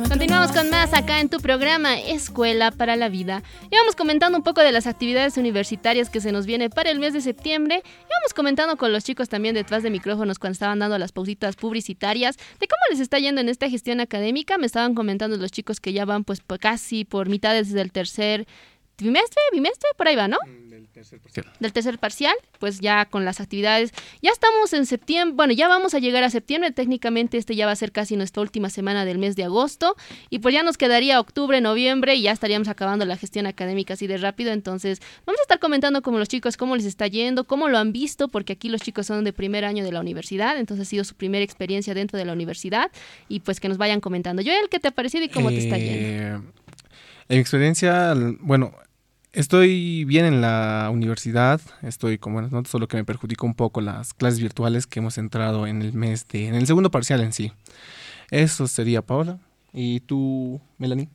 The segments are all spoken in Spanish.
Continuamos con más acá en tu programa Escuela para la Vida. Y vamos comentando un poco de las actividades universitarias que se nos viene para el mes de septiembre. Y vamos comentando con los chicos también detrás de micrófonos cuando estaban dando las pausitas publicitarias de cómo les está yendo en esta gestión académica. Me estaban comentando los chicos que ya van pues casi por mitades del tercer bimestre, por ahí va, ¿no? Del tercer parcial, pues ya con las actividades, ya estamos en septiembre, bueno, ya vamos a llegar a septiembre, técnicamente ya va a ser casi nuestra última semana del mes de agosto, y pues ya nos quedaría octubre, noviembre, y ya estaríamos acabando la gestión académica así de rápido. Entonces vamos a estar comentando con los chicos cómo les está yendo, cómo lo han visto, porque aquí los chicos son de primer año de la universidad, entonces ha sido su primera experiencia dentro de la universidad, y pues que nos vayan comentando. Joel, ¿qué te ha parecido y cómo te está yendo? En mi experiencia, bueno, estoy bien en la universidad, estoy con buenas notas, solo que me perjudicó un poco las clases virtuales que hemos entrado en el segundo parcial en sí. Eso sería, Paola. ¿Y tú, Melanie?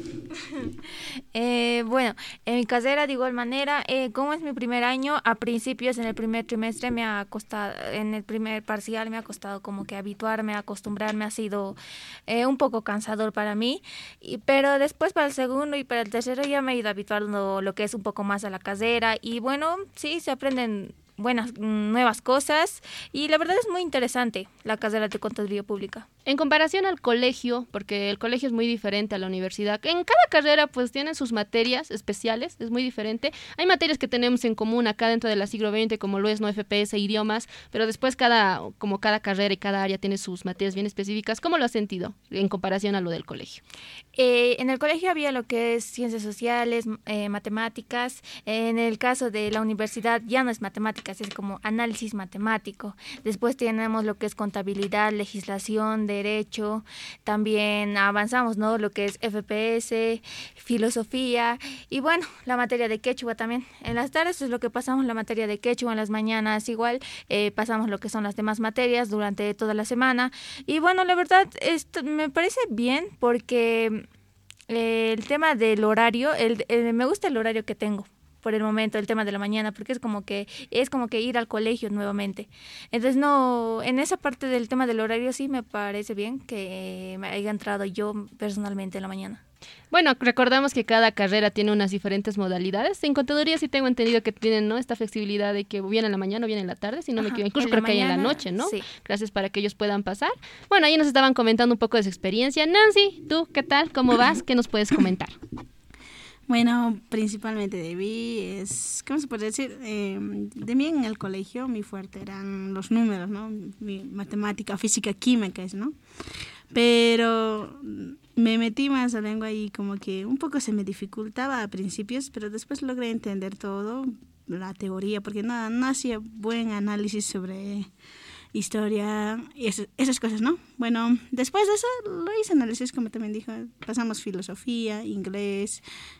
Bueno, en mi carrera de igual manera, como es mi primer año, a principios en el primer trimestre me ha costado, en el primer parcial me ha costado como que habituarme, acostumbrarme, ha sido un poco cansador para mí, pero después para el segundo y para el tercero ya me he ido habituando lo que es un poco más a la carrera y bueno, sí, se aprenden nuevas cosas y la verdad es muy interesante la carrera de Contaduría Pública. En comparación al colegio, porque el colegio es muy diferente a la universidad, en cada carrera pues tienen sus materias especiales, es muy diferente. Hay materias que tenemos en común acá dentro de la siglo XX, como lo es no FPS, idiomas, pero después cada carrera y cada área tiene sus materias bien específicas. ¿Cómo lo has sentido en comparación a lo del colegio? En el colegio había lo que es ciencias sociales, matemáticas. En el caso de la universidad ya no es matemáticas, es como análisis matemático. Después tenemos lo que es contabilidad, legislación, derecho. También avanzamos, ¿no? Lo que es FPS, filosofía y bueno, la materia de quechua también. En las tardes es lo que pasamos la materia de quechua, en las mañanas igual pasamos lo que son las demás materias durante toda la semana. Y bueno, la verdad esto me parece bien porque el tema del horario, me gusta el horario que tengo por el momento, el tema de la mañana, porque es como que ir al colegio nuevamente. Entonces no, en esa parte del tema del horario sí me parece bien que me haya entrado yo personalmente en la mañana. Bueno, recordamos que cada carrera tiene unas diferentes modalidades. En contaduría sí tengo entendido que tienen, ¿no?, esta flexibilidad de que viene en la mañana o viene en la tarde, si no me equivoco. Incluso creo que hay en la noche, ¿no? Sí. Gracias para que ellos puedan pasar. Bueno, ahí nos estaban comentando un poco de su experiencia. Nancy, ¿tú qué tal? ¿Cómo vas? ¿Qué nos puedes comentar? Bueno, principalmente de mí es, ¿cómo se puede decir? De mí en el colegio mi fuerte eran los números, ¿no? Mi matemática, física, química, ¿no? Pero me metí más a lengua y como que un poco se me dificultaba a principios, pero después logré entender todo, la teoría, porque no hacía buen análisis sobre historia y esas cosas, ¿no? Bueno, después de eso lo hice análisis, como también dijo, pasamos filosofía, inglés,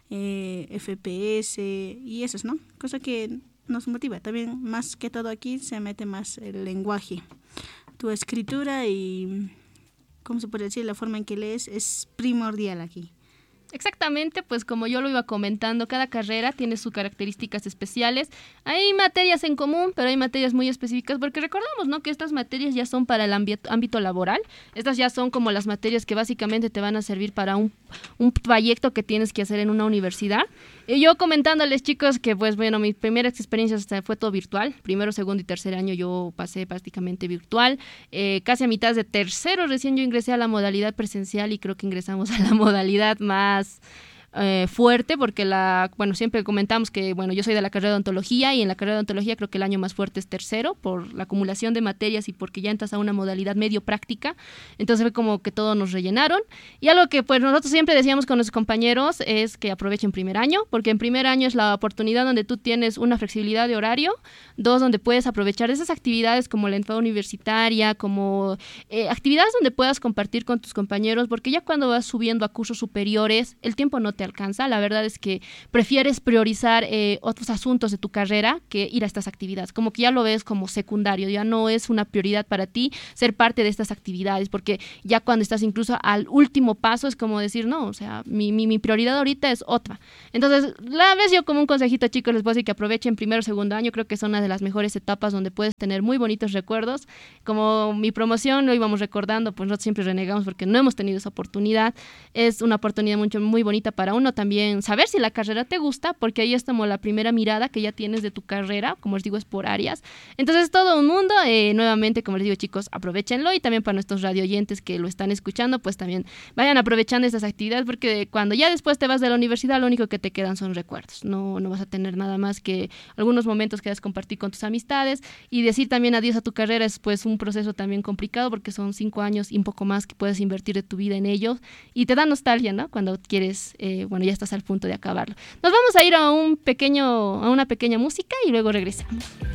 FPS y esos, ¿no? Cosa que nos motiva. También, más que todo aquí, se mete más el lenguaje. Tu escritura y, ¿cómo se puede decir? La forma en que lees es primordial aquí. Exactamente, pues como yo lo iba comentando, cada carrera tiene sus características especiales. Hay materias en común, pero hay materias muy específicas, porque recordamos, ¿no?, que estas materias ya son para el ámbito laboral. Estas ya son como las materias que básicamente te van a servir para un proyecto que tienes que hacer en una universidad. Y yo comentándoles, chicos, que pues bueno, mis primeras experiencias fue todo virtual. Primero, segundo y tercer año yo pasé prácticamente virtual. Casi a mitad de tercero recién yo ingresé a la modalidad presencial y creo que ingresamos a la modalidad más fuerte, porque siempre comentamos que yo soy de la carrera de odontología, y en la carrera de odontología creo que el año más fuerte es tercero por la acumulación de materias y porque ya entras a una modalidad medio práctica. Entonces fue como que todos nos rellenaron, y algo que pues nosotros siempre decíamos con nuestros compañeros es que aprovechen primer año, porque en primer año es la oportunidad donde tú tienes una flexibilidad de horario, dos, donde puedes aprovechar esas actividades como la entrada universitaria, como actividades donde puedas compartir con tus compañeros, porque ya cuando vas subiendo a cursos superiores el tiempo no te te alcanza, la verdad es que prefieres priorizar otros asuntos de tu carrera que ir a estas actividades, como que ya lo ves como secundario, ya no es una prioridad para ti ser parte de estas actividades, porque ya cuando estás incluso al último paso es como decir, no, o sea, mi prioridad ahorita es otra. Entonces, la vez yo como un consejito, chicos, les puedo decir que aprovechen primero, segundo año, creo que son una de las mejores etapas donde puedes tener muy bonitos recuerdos. Como mi promoción lo íbamos recordando, pues nosotros siempre renegamos porque no hemos tenido esa oportunidad. Es una oportunidad muy bonita para uno también saber si la carrera te gusta, porque ahí es como la primera mirada que ya tienes de tu carrera, como les digo, es por áreas. Entonces, todo un mundo, nuevamente, como les digo, chicos, aprovechenlo, y también para nuestros radio oyentes que lo están escuchando, pues también vayan aprovechando estas actividades, porque cuando ya después te vas de la universidad, lo único que te quedan son recuerdos. No vas a tener nada más que algunos momentos que has compartido con tus amistades, y decir también adiós a tu carrera es pues un proceso también complicado, porque son 5 años y un poco más que puedes invertir de tu vida en ellos, y te da nostalgia, ¿no? Cuando quieres, ya estás al punto de acabarlo. Nos vamos a ir a una pequeña música y luego regresamos.